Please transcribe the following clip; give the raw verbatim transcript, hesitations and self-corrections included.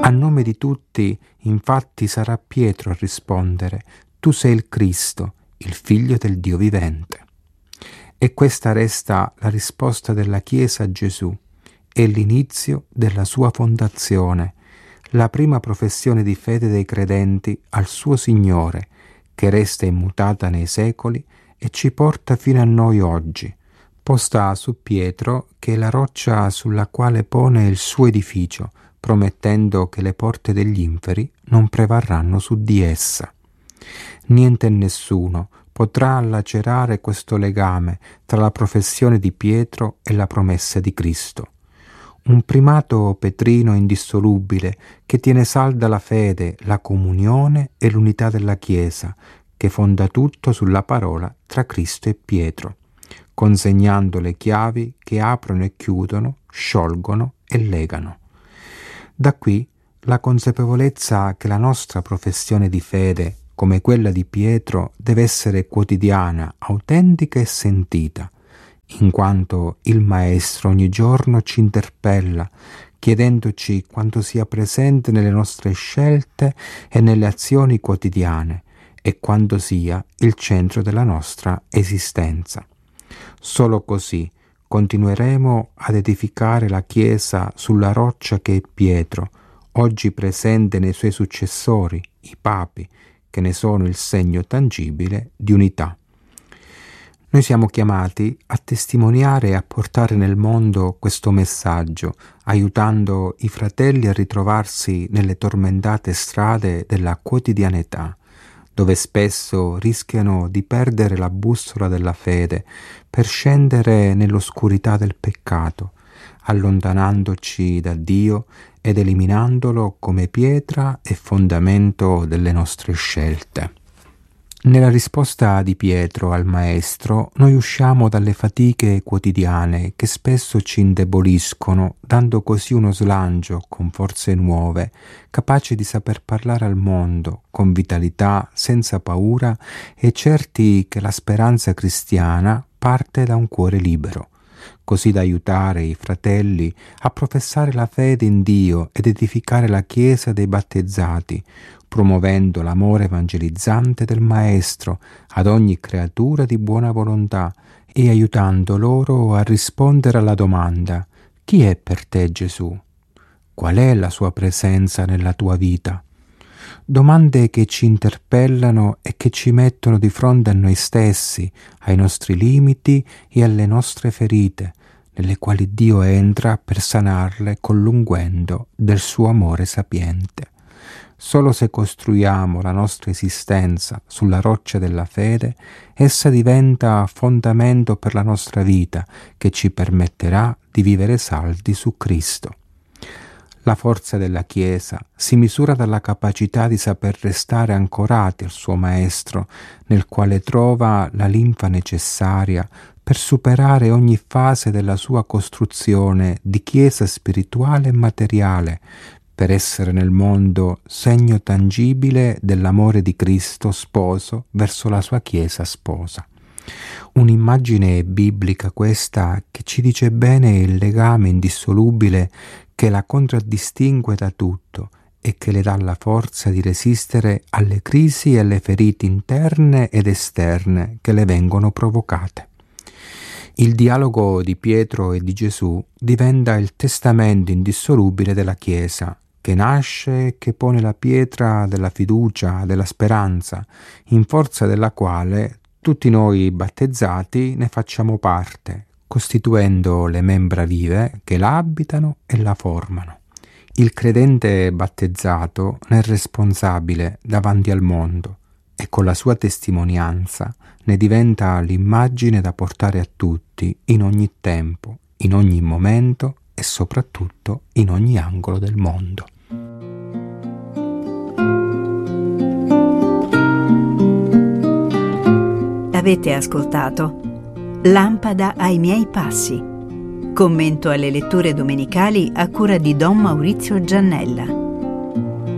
A nome di tutti, infatti, sarà Pietro a rispondere: tu sei il Cristo, il Figlio del Dio vivente. E questa resta la risposta della Chiesa a Gesù. È l'inizio della sua fondazione, la prima professione di fede dei credenti al suo Signore, che resta immutata nei secoli e ci porta fino a noi oggi, posta su Pietro, che è la roccia sulla quale pone il suo edificio, promettendo che le porte degli inferi non prevarranno su di essa. Niente e nessuno potrà lacerare questo legame tra la professione di Pietro e la promessa di Cristo. Un primato petrino indissolubile che tiene salda la fede, la comunione e l'unità della Chiesa, che fonda tutto sulla parola tra Cristo e Pietro, consegnando le chiavi che aprono e chiudono, sciolgono e legano. Da qui la consapevolezza che la nostra professione di fede, come quella di Pietro, deve essere quotidiana, autentica e sentita, in quanto il Maestro ogni giorno ci interpella, chiedendoci quanto sia presente nelle nostre scelte e nelle azioni quotidiane e quanto sia il centro della nostra esistenza. Solo così continueremo ad edificare la Chiesa sulla roccia che è Pietro, oggi presente nei suoi successori, i papi, che ne sono il segno tangibile di unità. Noi siamo chiamati a testimoniare e a portare nel mondo questo messaggio, aiutando i fratelli a ritrovarsi nelle tormentate strade della quotidianità, dove spesso rischiano di perdere la bussola della fede per scendere nell'oscurità del peccato, allontanandoci da Dio ed eliminandolo come pietra e fondamento delle nostre scelte. Nella risposta di Pietro al Maestro noi usciamo dalle fatiche quotidiane che spesso ci indeboliscono, dando così uno slancio con forze nuove, capaci di saper parlare al mondo con vitalità, senza paura e certi che la speranza cristiana parte da un cuore libero, così da aiutare i fratelli a professare la fede in Dio ed edificare la Chiesa dei battezzati, promuovendo l'amore evangelizzante del Maestro ad ogni creatura di buona volontà e aiutando loro a rispondere alla domanda: chi è per te Gesù? Qual è la sua presenza nella tua vita? Domande che ci interpellano e che ci mettono di fronte a noi stessi, ai nostri limiti e alle nostre ferite, nelle quali Dio entra per sanarle con l'unguento del suo amore sapiente. Solo se costruiamo la nostra esistenza sulla roccia della fede, essa diventa fondamento per la nostra vita che ci permetterà di vivere saldi su Cristo. La forza della Chiesa si misura dalla capacità di saper restare ancorati al suo Maestro, nel quale trova la linfa necessaria per superare ogni fase della sua costruzione di Chiesa spirituale e materiale, per essere nel mondo segno tangibile dell'amore di Cristo sposo verso la sua Chiesa sposa. Un'immagine biblica questa che ci dice bene il legame indissolubile che la contraddistingue da tutto e che le dà la forza di resistere alle crisi e alle ferite interne ed esterne che le vengono provocate. Il dialogo di Pietro e di Gesù diventa il testamento indissolubile della Chiesa, che nasce e che pone la pietra della fiducia, della speranza, in forza della quale tutti noi battezzati ne facciamo parte, costituendo le membra vive che la abitano e la formano. Il credente battezzato ne è responsabile davanti al mondo e con la sua testimonianza ne diventa l'immagine da portare a tutti in ogni tempo, in ogni momento e soprattutto in ogni angolo del mondo. Avete ascoltato Lampada ai miei passi. Commento alle letture domenicali a cura di Don Maurizio Giannella.